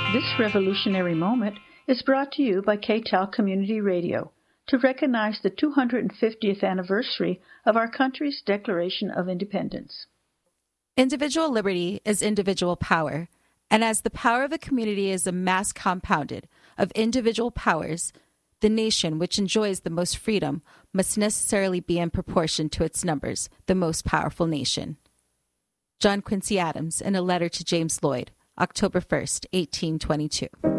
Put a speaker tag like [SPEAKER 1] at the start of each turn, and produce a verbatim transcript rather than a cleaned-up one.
[SPEAKER 1] This revolutionary moment is brought to you by K-Tel Community Radio to recognize the two hundred fiftieth anniversary of our country's Declaration of Independence.
[SPEAKER 2] Individual liberty is individual power, and as the power of a community is a mass compounded of individual powers, the nation which enjoys the most freedom must necessarily be in proportion to its numbers, the most powerful nation. John Quincy Adams in a letter to James Lloyd, October first, eighteen twenty-two.